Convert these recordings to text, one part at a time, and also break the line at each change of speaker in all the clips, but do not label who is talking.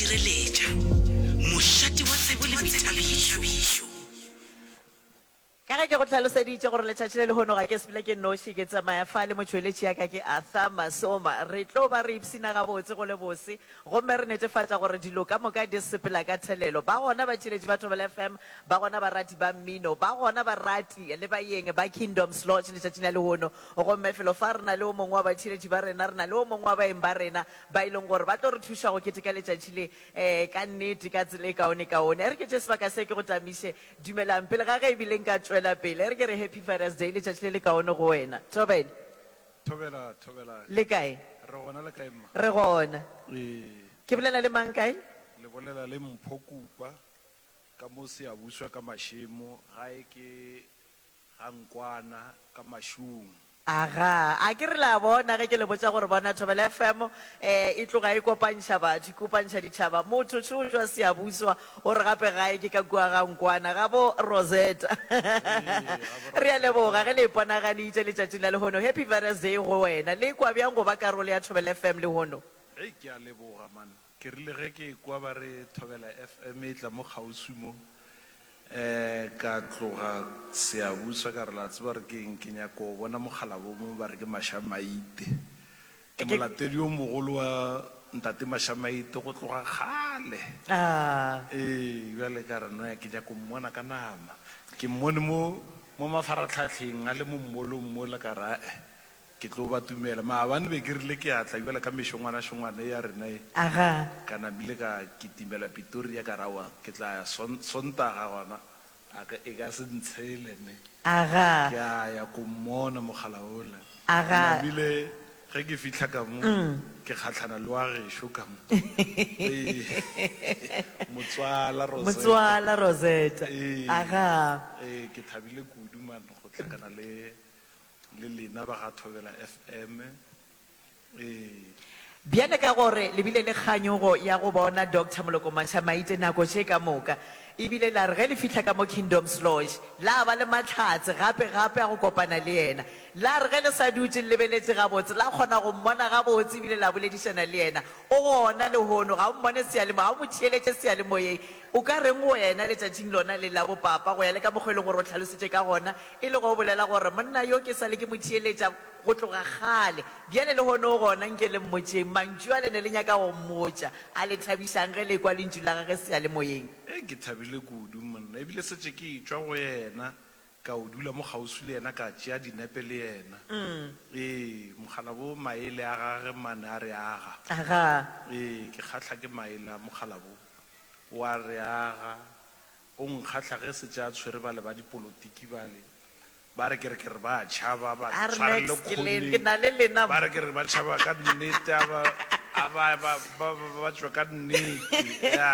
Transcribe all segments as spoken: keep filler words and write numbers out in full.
sireletša mošate wa tsebo le boithabišo.
Ka ge ke go tlhaloseditše gore letšatši le lehono ga ke sepela ke noši ke tsamaya fa le motšweletši ya ka ke Arthur Masoma re tlo ba re ipsina gabotse go le bose gomme re netefatša gore dilo ka moka di sepela ka thelelo ba gona ba tšhiletši ba Thobela F M ba gona barati ba mmino ba gona barati le baeng ba Kingdoms Lodge letšatši la lehono gomme felo fa re na le o mongwe wa batšhiletši ba rena re na le o mongwe wa baeng ba rena ba ileng gore ba tlo re thuša go keteka letšatši le um ka nnete ka tsela e kaone kaone e re ke tše sebaka se ke go tamiše dumelang pele ga ge e bileng ka tswela pele re ke re happy Father's Day letšatši le le kaone go wena Thobela
Thobela Thobela
le kae
re gona le kae mma
re gona
eh
ke bolela le mang kae
le bolela le Mphokupa ka mo se a buswa ka mashemo ga e ke gankwana ka mashung
aga a ke re la bona ge ke le botsa gore bona Thobela F M um e tloga e kopantšha batho e kopantšha ditšhaba motho tšho jwa se a buswa o re gape gae ke ka kua gankwana ga bo Rosetta re a leboga ge le iponagaditše letšatši la lehono happy Father's Day go wena le kwa bjang go ba karolo ya Thobela F M lehono
ei ke a leboga man ke rile ge ke kwa ba re Thobela F M e tla mo kgauswi mo eh ka tloga se a buswa ka re la tseba re ke eng ke nyako bona mogala bo mo ba re ke Mashamaite ke molatedi o mogolo wa ntate Mashamaite go tloga gale
ah
eh bjale ka re no ya ke nyako mmona ka nama ke mmone mo mo mafaratlhatlheng a le mo mmolong mo la ka ra ke tlo ba tumela maabane be ke rile ke atla bjale ka mešongwana šongwana ya rena e
aga
kana bile ka kitimela Pretoria ka rawa ke tla ya sontaga gona a ka e ka se ntshelene
aga
ke a ya ko mmona mogala ola
aga
bile ge ke fihla ka mo ke kgatlhana le wa gešo ka mo motswala Rosetta
motswala Rosetta
Eh.
aga
eh ke thabile kudu man go tlakana le le lena ba ga Thobela F M eh
bjale ka gore lebile le kganyogo ya go bona Doctor Moloko Mashamaite nako tše ka moka ebile la re ge le fitlha ka mo Kingdoms Lodge la ba le matlhatse gape gape a go kopana le yena la re ge le sa dutse le lebeletse gabotse la kgona go mmona gabotse ebile la boledišana le yena o gona lehono ga o mmone sealemo ga o mo theeletše sealemoyeng o ka reng go yena letšatšing lona le la bopapa go ya le ka mokgwa e leng gore o tlhalosetše ka gona e le go bolela gore monna yo ke sa le ke mo theeletša go tloga gale bjale le gone o gona nke le mmotšeng mantšu a le ne le nyaka go mmotša a le thabišang ge le kwa lentšu la gage sealemoyeng
e ke thabile kudu monna ebile setse ke itswa go yena ka o dula mo kgauswi le yena ka tšea dinepe le yena ee mogala bo maele a gage mane a re aga
aga
ee ke kgatlha ke maele a mogala bo wa re aga o nkgatlha ge setse a tshwere ba le ba dipolotiki bale ba re ke re ke re ba tšhaba ba
a re
tshwara le
next ke le-
kgone
ke na le lena
ba re ke re ba tšhaba ka nnete a ba a ba ba ba ba tswa ka nnete ya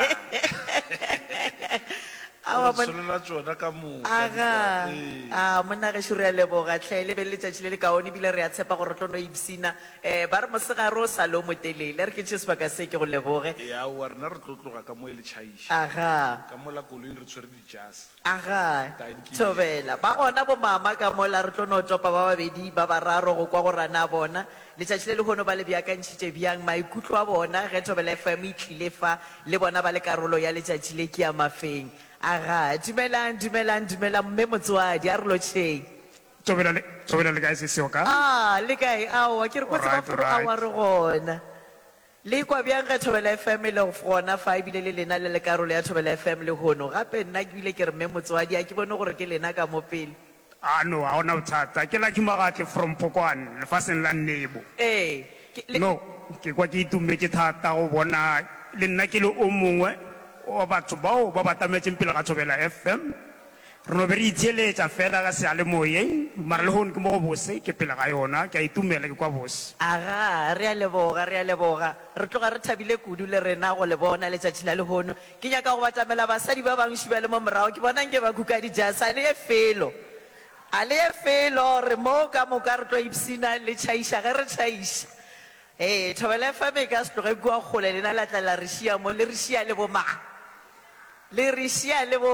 Awa,
o
mon-
solola tsona ka moka
aga
ee.
a monna ge šoro ya leboga tlhe le be le letšatši le le kaone ebile re a tshepa gore tlo no ipsina um ba re mosegare o sa le o motelele re ke tše sebaka se ke go leboge
ya wa rena re tlo tloga ka mo e le tšhaiša
aga
ka mola koloi re tshwere dijase
aga
Thank you.
Thobela ba gona bo mama ka mola re tlo no topa ba babedi ba bararo go kwa go rana bona letšatši le lehono ba le beakantšhitše bjang maikutlo a bona ge Thobela F M e tlile fa le bona ba le karolo ya letšatši le ke ya mafeng aga dumelang dumelang dumelang mme motswadi a re lotšheng
Thobela le Thobela le kae se seo ka
a le kae aowa ke re kotse
Alright,
maforo a
alright.
wa re gona le kwa bjang ge Thobela F M e le gona fa ebile le lena le le karolo ya Thobela F M le hono gape nna ke bile ke re mme motswadi a ke bone gore ke lena ka mo pele
ah no ga ona bothata ke la kimagatle from Pokwane lefaseng la Nnebo
ee ke- le-
no ke kwa ke itumetse thata go bona le nna ke le o mongwe wa batho bao ba batametseng pele ga Thobela F M re no be re itheeletša fela ka sealemoyeng mara le gone ke mo go bose ke pele ga yona ke a itumela ke kwa bose
aga re a leboga re a leboga re tloga re thabile kudu le rena go le bona letšatši la lehono ke nyaka go batamela basadi ba bangwe ba le mo morago ke bona nke ba kuka dijasa le e felo a le e felo re mo ka moka re tlo ipsina le tšhaiša ge re tšhaiša ee Thobela F M e ka se tloge kua kgole lena la tla la re šia mo le re šia le bomang le re šia le bo